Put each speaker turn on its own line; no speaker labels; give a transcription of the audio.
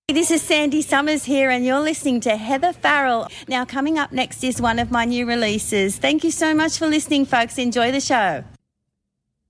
This is Sandy Summers here, and you're listening to Heather Farrell. Now, coming up next is one of my new releases. Thank you so much for listening, folks. Enjoy the show.